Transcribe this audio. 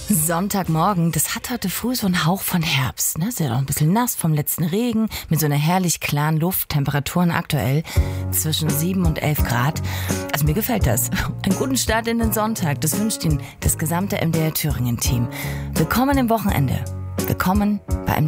Sonntagmorgen, das hat heute früh so einen Hauch von Herbst. Ne? Ist ja auch ein bisschen nass vom letzten Regen, mit so einer herrlich klaren Luft. Temperaturen aktuell zwischen 7 und 11 Grad. Also mir gefällt das. Einen guten Start in den Sonntag, das wünscht Ihnen das gesamte MDR Thüringen-Team. Willkommen im Wochenende. Willkommen bei